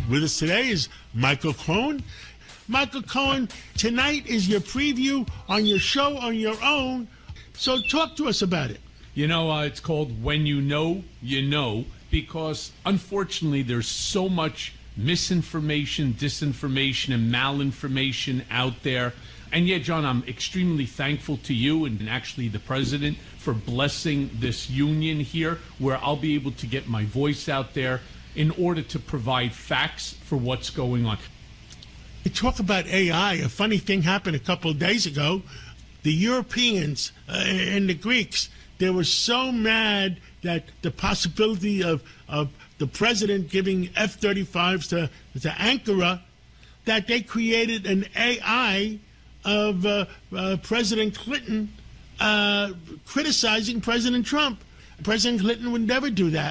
With us today is Michael Cohen. Michael Cohen, tonight is your preview on your show on your own. So talk to us about it. You know, it's called When You Know, You Know, because unfortunately there's so much misinformation, disinformation, and malinformation out there. And yeah, John, I'm extremely thankful to you and actually the president for blessing this union here, where I'll be able to get my voice out there in order to provide facts for what's going on. You talk about AI. A funny thing happened a couple of days ago. The Europeans and the Greeks, they were so mad that the possibility of the president giving F-35s to Ankara, that they created an AI of President Clinton criticizing President Trump. President Clinton would never do that.